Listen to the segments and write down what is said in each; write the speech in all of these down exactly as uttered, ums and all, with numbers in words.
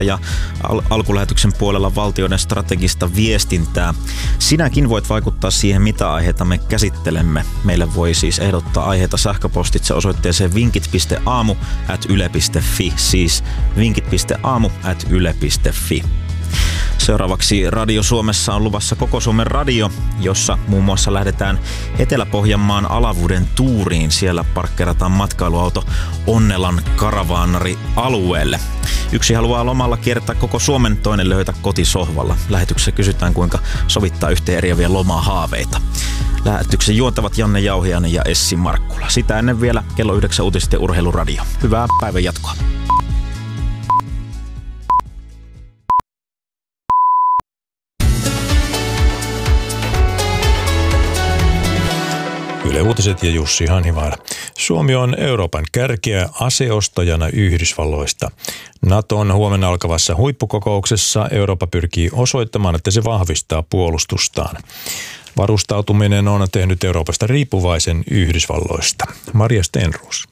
ja al- alkulähetyksen puolella valtioiden strategista viestintää. Sinäkin voit vaikuttaa siihen, mitä aiheita me käsittelemme. Meille voi siis ehdottaa aiheita sähköpostitse osoitteeseen vinkit piste aamu ät yle piste fi, siis vinkit piste aamu ät yle piste fi. Seuraavaksi Radio Suomessa on luvassa Koko Suomen radio, jossa muun muassa lähdetään Etelä-Pohjanmaan Alavuden tuuriin. Siellä parkkerataan matkailuauto Onnelan karavaanari alueelle. Yksi haluaa lomalla kiertää koko Suomen, toinen löytää kotisohvalla. Lähetyksessä kysytään, kuinka sovittaa yhteen eriäviä lomahaaveita. Lähetyksen juontavat Janne Jauhiainen ja Essi Markkula. Sitä ennen vielä kello yhdeksän uutiset ja urheiluradio. Hyvää päivän jatkoa. Yle Uutiset ja Jussi Hanhivaara. Suomi on Euroopan kärkeä aseostajana Yhdysvalloista. Naton huomenna alkavassa huippukokouksessa Eurooppa pyrkii osoittamaan, että se vahvistaa puolustustaan. Varustautuminen on tehnyt Euroopasta riippuvaisen Yhdysvalloista. Maria Stenroos.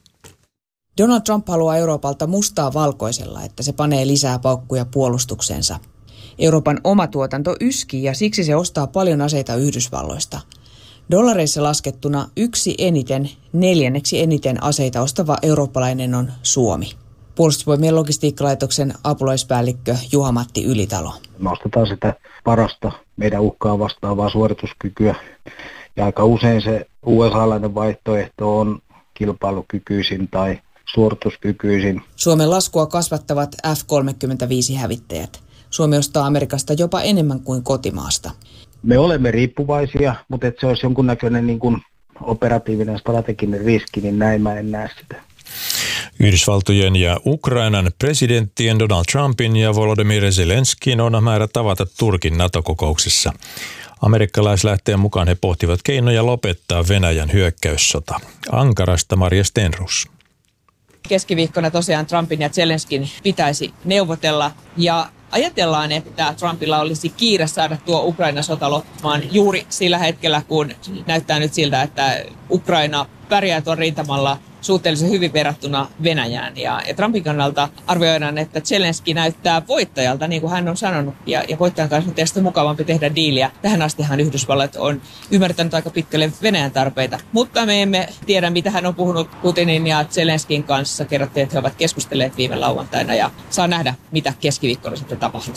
Donald Trump haluaa Euroopalta mustaa valkoisella, että se panee lisää paukkuja puolustukseensa. Euroopan oma tuotanto yskii ja siksi se ostaa paljon aseita Yhdysvalloista. Dollareissa laskettuna yksi eniten, neljänneksi eniten aseita ostava eurooppalainen on Suomi. Puolustusvoimien logistiikkalaitoksen apulaispäällikkö Juha-Matti Ylitalo. Me ostetaan sitä parasta meidän uhkaa vastaavaa suorituskykyä. Ja aika usein se U S A-lainen vaihtoehto on kilpailukykyisin tai suorituskykyisin. Suomen laskua kasvattavat F kolmekymmentäviisi-hävittäjät. Suomi ostaa Amerikasta jopa enemmän kuin kotimaasta. Me olemme riippuvaisia, mutta että se olisi jonkunnäköinen niin kuin operatiivinen strateginen riski, niin näin mä en näe sitä. Yhdysvaltojen ja Ukrainan presidenttien Donald Trumpin ja Volodymyr Zelenskin on määrä tavata Turkin NATO-kokouksessa. Amerikkalaislähteen mukaan he pohtivat keinoja lopettaa Venäjän hyökkäyssota. Ankarasta Maria Stenroos. Keskiviikkona tosiaan Trumpin ja Zelenskin pitäisi neuvotella ja ajatellaan, että Trumpilla olisi kiire saada tuo Ukrainan sota loppumaan juuri sillä hetkellä, kun näyttää nyt siltä, että Ukraina pärjää tuon rintamalla suhteellisen hyvin verrattuna Venäjään. Ja, ja Trumpin kannalta arvioidaan, että Zelenski näyttää voittajalta, niin kuin hän on sanonut, ja, ja voittajan kanssa on tietysti mukavampi tehdä diiliä. Tähän astihan Yhdysvallat on ymmärtänyt aika pitkälle Venäjän tarpeita, mutta me emme tiedä, mitä hän on puhunut Putinin ja Zelenskin kanssa. Kerrottiin, että he ovat keskustelleet viime lauantaina, ja saa nähdä, mitä keskiviikkona sitten tapahtuu.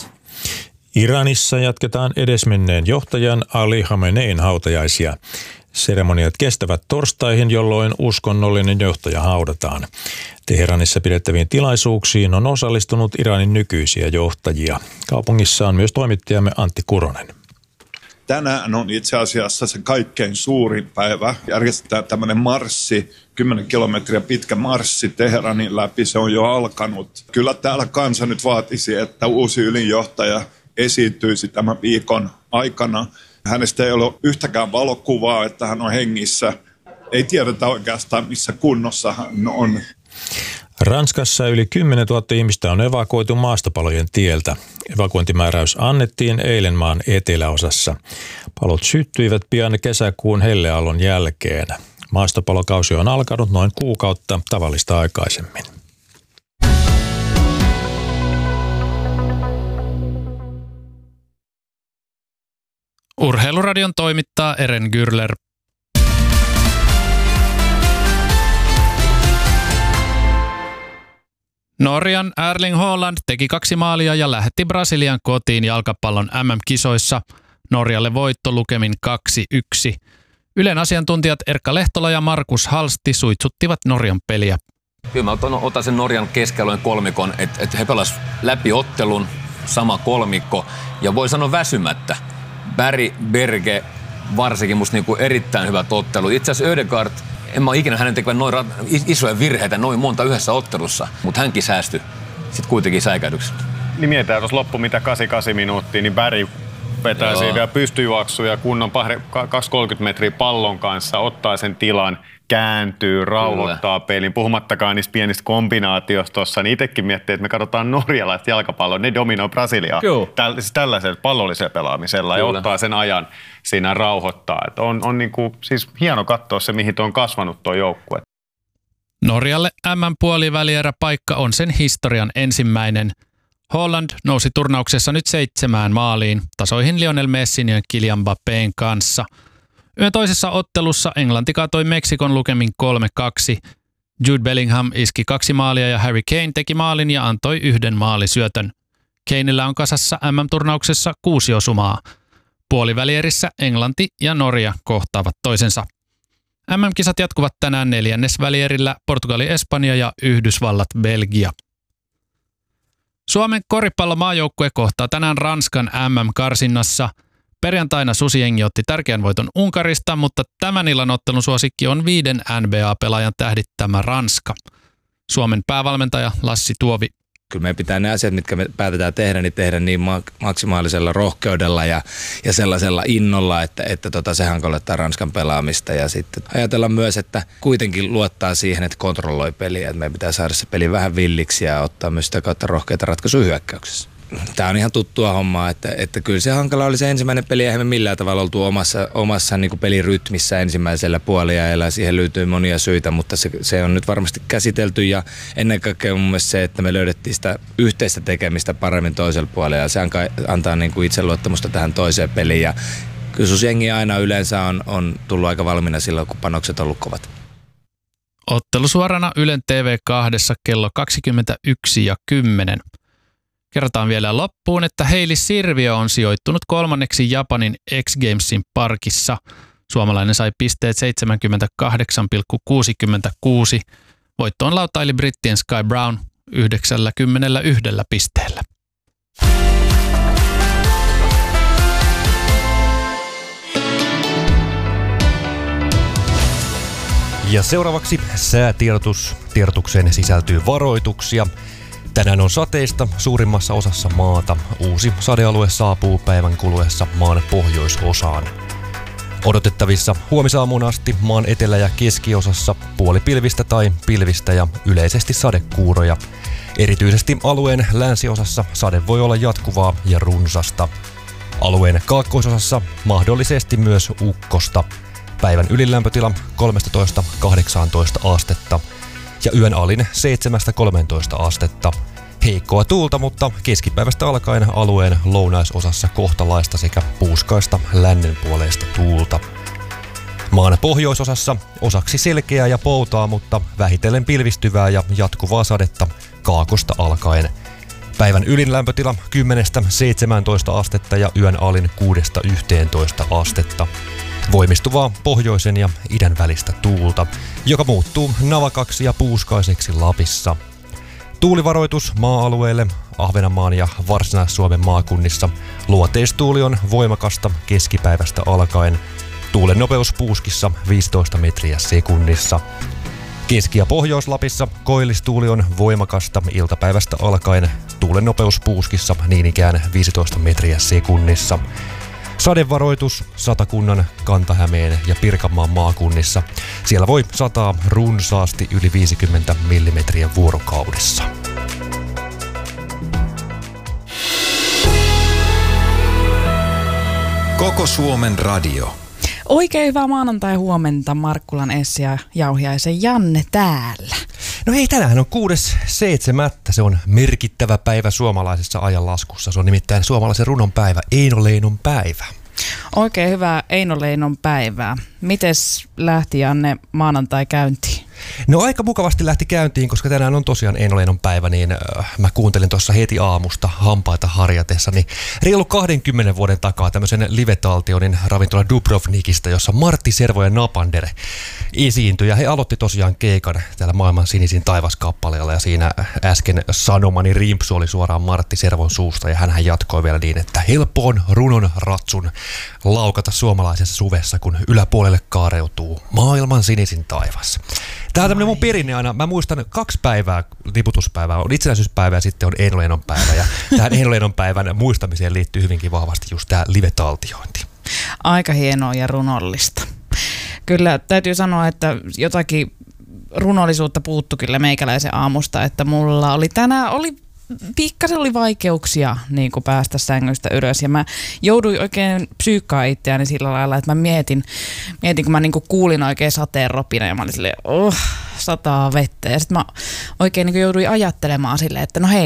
Iranissa jatketaan edesmenneen johtajan Ali Khamenein hautajaisia. Seremoniat kestävät torstaihin, jolloin uskonnollinen johtaja haudataan. Teheranissa pidettäviin tilaisuuksiin on osallistunut Iranin nykyisiä johtajia. Kaupungissa on myös toimittajamme Antti Kuronen. Tänään on itse asiassa se kaikkein suurin päivä. Järjestetään tämmöinen marssi, kymmenen kilometriä pitkä marssi Teheranin läpi. Se on jo alkanut. Kyllä täällä kansa nyt vaatisi, että uusi ylinjohtaja esiintyisi tämän viikon aikana. Hänestä ei ole yhtäkään valokuvaa, että hän on hengissä. Ei tiedetä oikeastaan, missä kunnossa hän on. Ranskassa yli kymmenen tuhatta ihmistä on evakuoitu maastopalojen tieltä. Evakuointimääräys annettiin eilen maan eteläosassa. Palot syttyivät pian kesäkuun helleaallon jälkeen. Maastopalokausi on alkanut noin kuukautta tavallista aikaisemmin. Urheiluradion toimittaa Eren Gürler. Norjan Erling Haaland teki kaksi maalia ja lähetti Brasilian kotiin jalkapallon M M-kisoissa. Norjalle voitto lukemin kaksi yksi. Ylen asiantuntijat Erkka Lehtola ja Markus Halsti suitsuttivat Norjan peliä. Kyllä mä otan, otan sen Norjan keskialueen kolmikon, että et he pelasivat läpi ottelun, sama kolmikko, ja voi sanoa väsymättä. Berg, Berge, varsinkin musta niinku erittäin hyvät ottelut. Itse asiassa Ødegaard, en mä ole ikinä hänen tekevän noin isoja virheitä noin monta yhdessä ottelussa, mutta hänkin säästyi sitten kuitenkin säikäydyksellä. Niin mietitään, jos loppu mitä kahdeksankymmentäkahdeksan minuuttia, niin Berg vetää Joo. siinä vielä pystyjuoksuja kunnon kaksikymmentä metriä pallon kanssa, ottaa sen tilan, kääntyy, rauhoittaa Kyllä. pelin. Puhumattakaan niistä pienistä kombinaatioista tuossa, niin itsekin miettii, että me katsotaan norjalaista jalkapalloa, ne dominoi Brasiliaa Täl, siis tällaisella pallollisella pelaamisella Kyllä. ja ottaa sen ajan siinä rauhoittaa. Et on on niinku, siis hieno katsoa se, mihin tuo on kasvanut tuo joukkue. Norjalle M M-puolivälierä paikka on sen historian ensimmäinen. Haaland nousi turnauksessa nyt seitsemään maaliin, tasoihin Lionel Messin ja Kylian Mbappén kanssa. Yön toisessa ottelussa Englanti kaatoi Meksikon lukemin kolme kaksi. Jude Bellingham iski kaksi maalia ja Harry Kane teki maalin ja antoi yhden maalisyötön. Kanella on kasassa M M-turnauksessa kuusi osumaa. Puolivälierissä Englanti ja Norja kohtaavat toisensa. M M-kisat jatkuvat tänään neljännesvälierillä Portugali, Espanja ja Yhdysvallat, Belgia. Suomen koripallomaajoukkue kohtaa tänään Ranskan M M-karsinnassa. Perjantaina susijengi otti tärkeän voiton Unkarista, mutta tämän illan ottelun suosikki on viiden N B A-pelaajan tähdittämä Ranska. Suomen päävalmentaja Lassi Tuovi. Kyllä meidän pitää ne asiat, mitkä me päätetään tehdä, niin tehdä niin maksimaalisella rohkeudella ja, ja sellaisella innolla, että, että tota, se hankalettaa Ranskan pelaamista. Ja sitten ajatella myös, että kuitenkin luottaa siihen, että kontrolloi peliä. Että meidän pitää saada se peli vähän villiksi ja ottaa myös sitä kautta rohkeita ratkaisuja hyökkäyksessä. Tämä on ihan tuttua hommaa, että, että kyllä se hankala oli se ensimmäinen peli, eihän me millään tavalla oltu omassa, omassa niin kuin pelirytmissä ensimmäisellä puoliajalla ja siihen löytyy monia syitä, mutta se, se on nyt varmasti käsitelty ja ennen kaikkea mun mielestä se, että me löydettiin sitä yhteistä tekemistä paremmin toisella puolella ja se antaa niin kuin itseluottamusta tähän toiseen peliin ja kyllä susjengi aina yleensä on, on tullut aika valmiina silloin, kun panokset on ollut kovat. Ottelu suorana Ylen T V kahdessa kello kaksikymmentäyksi ja kymmenen. Kerrotaan vielä loppuun, että Hailey Sirviö on sijoittunut kolmanneksi Japanin X Gamesin parkissa. Suomalainen sai pisteet seitsemänkymmentäkahdeksan pilkku kuusikymmentäkuusi. Voittoon lautaili brittien Sky Brown yhdeksänkymmentäyksi pisteellä. Ja seuraavaksi säätiedotus. Tiedotukseen sisältyy varoituksia. Tänään on sateista suurimmassa osassa maata. Uusi sadealue saapuu päivän kuluessa maan pohjoisosaan. Odotettavissa huomisaamuun asti maan etelä- ja keskiosassa puolipilvistä tai pilvistä ja yleisesti sadekuuroja. Erityisesti alueen länsiosassa sade voi olla jatkuvaa ja runsasta. Alueen kaakkoisosassa mahdollisesti myös ukkosta. Päivän ylilämpötila kolmetoista kahdeksantoista astetta. Ja yön alin seitsemästä kolmeentoista astetta. Heikkoa tuulta, mutta keskipäivästä alkaen alueen lounaisosassa kohtalaista sekä puuskaista lännenpuoleista tuulta. Maan pohjoisosassa osaksi selkeää ja poutaa, mutta vähitellen pilvistyvää ja jatkuvaa sadetta kaakosta alkaen. Päivän ylin lämpötila kymmenestä seitsemääntoista astetta ja yön alin kuudesta yhteentoista astetta. Voimistuvaa pohjoisen ja idän välistä tuulta, joka muuttuu navakaksi ja puuskaiseksi Lapissa. Tuulivaroitus maa-alueelle Ahvenanmaan ja Varsinais-Suomen maakunnissa. Luoteistuuli on voimakasta keskipäivästä alkaen. Tuulen nopeus puuskissa viisitoista metriä sekunnissa. Keski- ja Pohjois-Lapissa koillistuuli on voimakasta iltapäivästä alkaen. Tuulen nopeus puuskissa niin ikään viisitoista metriä sekunnissa. Sadevaroitus Satakunnan, Kanta-Hämeen ja Pirkanmaan maakunnissa. Siellä voi sataa runsaasti yli viisikymmentä millimetriä vuorokaudessa. Koko Suomen radio. Oikein hyvää maanantai-huomenta, Markkulan Essi ja Jauhiaisen Janne täällä. No hei, tänään on kuudes seitsemättä. Se on merkittävä päivä suomalaisessa ajanlaskussa. Se on nimittäin suomalaisen runon päivä, Eino Leinon päivä. Oikein hyvää Eino Leinon päivää. Mites lähti, Janne, maanantai käyntiin? No aika mukavasti lähti käyntiin, koska tänään on tosiaan Eino Leinon päivä, niin äh, mä kuuntelin tuossa heti aamusta hampaita harjatessa, niin reilu kahdenkymmenen vuoden takaa tämmöisen live-taltionin ravintola Dubrovnikista, jossa Martti Servo ja Napander esiintyi, ja he aloitti tosiaan keikan täällä maailman sinisin taivaskappaleella, ja siinä äsken sanomani rimpsu oli suoraan Martti Servon suusta, ja hänhän jatkoi vielä niin, että helppo on runon ratsun laukata suomalaisessa suvessa, kun yläpuolelle kaareutuu maailman sinisin taivas. Tämä on tämmöinen mun perinne aina. Mä muistan kaksi päivää, liputuspäivää, on itsenäisyyspäivä ja sitten on Eino Leinon päivä. Ja tähän Eino Leinon päivän muistamiseen liittyy hyvinkin vahvasti just tämä live-taltiointi. Aika hienoa ja runollista. Kyllä täytyy sanoa, että jotakin runollisuutta puuttu kyllä meikäläisen aamusta, että mulla oli tänään, oli pikkasen oli vaikeuksia niin kuin päästä sängystä ylös ja mä jouduin oikein psyykkaa itseäni sillä lailla, että mä mietin, mietin kun mä niin kuin kuulin oikein sateen ropina ja mä olin silleen, oh, sataa vettä ja sitten mä oikein niin kuin jouduin ajattelemaan silleen, että no hei,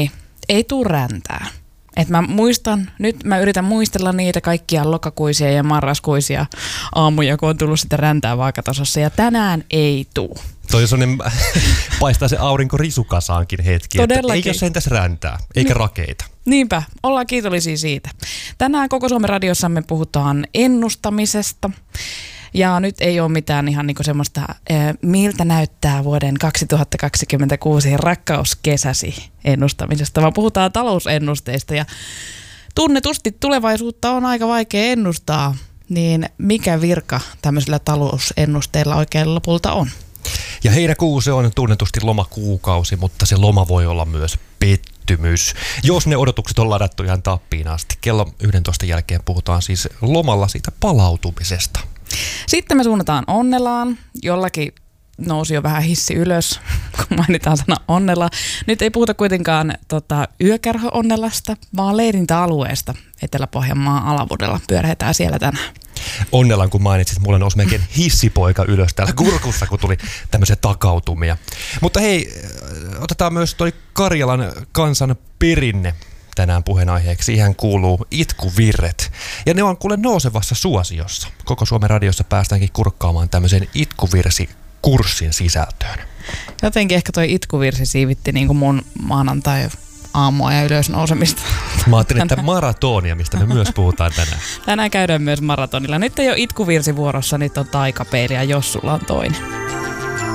ei tuu räntää. Et mä muistan, nyt mä yritän muistella niitä kaikkia lokakuisia ja marraskuisia aamuja, kun on tullut sitä räntää vaakatasossa, ja tänään ei tuu. Toi on sellainen, paistaa se aurinko risukasaankin hetki, että eikä sentäs räntää, eikä no, rakeita. Niinpä, ollaan kiitollisia siitä. Tänään Koko Suomen radiosssa me puhutaan ennustamisesta. Ja nyt ei ole mitään ihan niinku semmoista, miltä näyttää vuoden kaksituhattakaksikymmentäkuusi rakkauskesäsi ennustamisesta, vaan puhutaan talousennusteista. Ja tunnetusti tulevaisuutta on aika vaikea ennustaa, niin mikä virka tämmöisillä talousennusteilla oikein lopulta on? Ja heinäkuu se on tunnetusti lomakuukausi, mutta se loma voi olla myös pettymys, jos ne odotukset on ladattu ihan tappiin asti. Kello yksitoista jälkeen puhutaan siis lomalla siitä palautumisesta. Sitten me suunnataan Onnelaan. Jollakin nousi jo vähän hissi ylös, kun mainitaan sana Onnela. Nyt ei puhuta kuitenkaan tota, yökerho-Onnelasta, vaan leirintäalueesta. Etelä-Pohjanmaan Alavudella pyörähetään siellä tänään. Onnelan, kun mainitsit, mulle nousi melkein hissipoika ylös täällä kurkussa, kun tuli tämmöisiä takautumia. Mutta hei, otetaan myös toi Karjalan kansan perinne tänään puheenaiheeksi. Siihen kuuluu itkuvirret. Ja ne on kuule nousevassa suosiossa. Koko Suomen radiossa päästäänkin kurkkaamaan tämmöisen itkuvirsi-kurssin sisältöön. Jotenkin ehkä toi itkuvirsi siivitti niin kuin mun maanantai aamua ja ylös nousemista. Mä ajattelin, että maratonia, mistä me myös puhutaan tänään. Tänään käydään myös maratonilla. Nyt ei ole itkuvirsi vuorossa, nyt on taikapeili ja jos sulla on toinen.